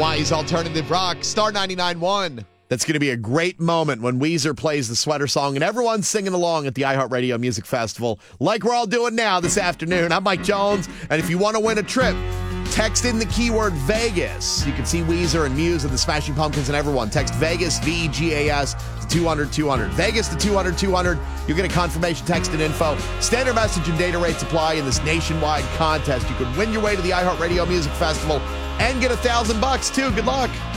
Hawaii's Alternative Rock, Star 99.1. That's going to be a great moment when Weezer plays the Sweater Song and everyone's singing along at the iHeartRadio Music Festival like we're all doing now this afternoon. I'm Mike Jones, and if you want to win a trip, text in the keyword Vegas. You can see Weezer and Muse and the Smashing Pumpkins and everyone. Text Vegas, VEGAS, to 200-200. Vegas to 200-200. You'll get a confirmation text and info. Standard message and data rates apply in this nationwide contest. You could win your way to the iHeartRadio Music Festival and get $1,000 too. Good luck.